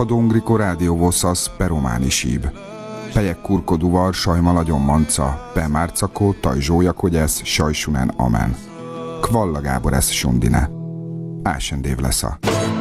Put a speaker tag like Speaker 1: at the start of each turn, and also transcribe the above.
Speaker 1: kadongriko rádióvosszasz perománi síb. Pejek kurkoduvar sajma nagyon manca, pemárcakó, tajzsója kogyesz, sajsunen amen. Kvalla Gábor esz sundine. Ásendév lesza.